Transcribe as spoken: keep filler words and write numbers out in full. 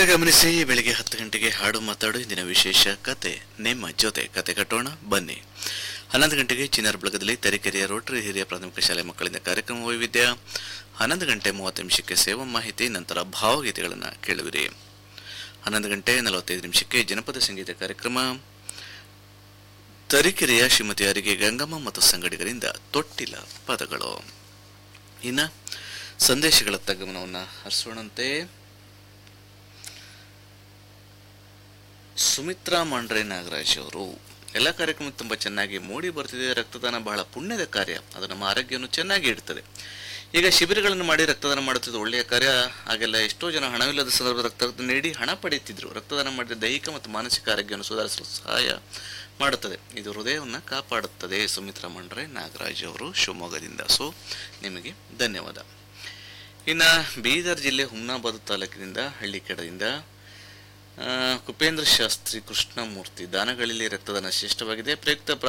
ಕೇಳುಗರೆ ಗಮನಿಸಿ, ಬೆಳಿಗ್ಗೆ ಹತ್ತು ಗಂಟೆಗೆ ಹಾಡು ಮಾತಾಡು ಇಂದಿನ ವಿಶೇಷ ಕತೆ ನಿಮ್ಮ ಜೊತೆ ಕತೆ ಕಟ್ಟೋಣ ಬನ್ನಿ. ಹನ್ನೊಂದು ಗಂಟೆಗೆ ಚಿನ್ನರ ಬಳಗದಲ್ಲಿ ತರೀಕೆರೆಯ ರೋಟರಿ ಹಿರಿಯ ಪ್ರಾಥಮಿಕ ಶಾಲೆ ಮಕ್ಕಳಿಂದ ಕಾರ್ಯಕ್ರಮ ವೈವಿಧ್ಯ. ಹನ್ನೊಂದು ಗಂಟೆ ಮೂವತ್ತು ನಿಮಿಷಕ್ಕೆ ಸೇವಾ ಮಾಹಿತಿ, ನಂತರ ಭಾವಗೀತೆಗಳನ್ನು ಕೇಳುವಿರಿ. ಹನ್ನೊಂದು ಗಂಟೆ ನಲವತ್ತೈದು ನಿಮಿಷಕ್ಕೆ ಜನಪದ ಸಂಗೀತ ಕಾರ್ಯಕ್ರಮ. ತರೀಕೆರೆಯ ಶ್ರೀಮತಿ ಅರಿಗೆ ಗಂಗಮ್ಮ ಮತ್ತು ಸಂಗಡಿಗರಿಂದ ತೊಟ್ಟಿಲ ಪದಗಳು. ಇನ್ನು ಸಂದೇಶಗಳತ್ತ ಗಮನವನ್ನು ಹರಿಸೋಣಂತೆ. ಸುಮಿತ್ರಾ ಮಾಂಡ್ರೆ ನಾಗರಾಜ್ ಅವರು, ಎಲ್ಲ ಕಾರ್ಯಕ್ರಮ ತುಂಬ ಚೆನ್ನಾಗಿ ಮೂಡಿ ಬರ್ತಿದೆ. ರಕ್ತದಾನ ಬಹಳ ಪುಣ್ಯದ ಕಾರ್ಯ, ಅದು ನಮ್ಮ ಆರೋಗ್ಯವನ್ನು ಚೆನ್ನಾಗಿ ಇಡ್ತದೆ. ಈಗ ಶಿಬಿರಗಳನ್ನು ಮಾಡಿ ರಕ್ತದಾನ ಮಾಡುತ್ತಿದ್ದು ಒಳ್ಳೆಯ ಕಾರ್ಯ. ಹಾಗೆಲ್ಲ ಎಷ್ಟೋ ಜನ ಹಣವಿಲ್ಲದ ಸಂದರ್ಭದ ರಕ್ತದಾನ ನೀಡಿ ಹಣ ಪಡೆಯುತ್ತಿದ್ರು. ರಕ್ತದಾನ ಮಾಡಿದ ದೈಹಿಕ ಮತ್ತು ಮಾನಸಿಕ ಆರೋಗ್ಯವನ್ನು ಸುಧಾರಿಸಲು ಸಹಾಯ ಮಾಡುತ್ತದೆ, ಇದು ಹೃದಯವನ್ನು ಕಾಪಾಡುತ್ತದೆ. ಸುಮಿತ್ರಾ ಮಾಂಡ್ರೆ ನಾಗರಾಜ್ ಅವರು ಶಿವಮೊಗ್ಗದಿಂದ. ಸೊ ನಿಮಗೆ ಧನ್ಯವಾದ. ಇನ್ನು ಬೀದರ್ ಜಿಲ್ಲೆ ಹುಮ್ನಾಬಾದ್ ತಾಲೂಕಿನಿಂದ ಹಳ್ಳಿಕೆಡದಿಂದ ಕುಪೇಂದ್ರ ಶಾಸ್ತ್ರಿ ಕೃಷ್ಣಮೂರ್ತಿ, ದಾನಗಳಲ್ಲಿ ರಕ್ತದಾನ ಶ್ರೇಷ್ಠವಾಗಿದೆ. ಪ್ರಯುಕ್ತ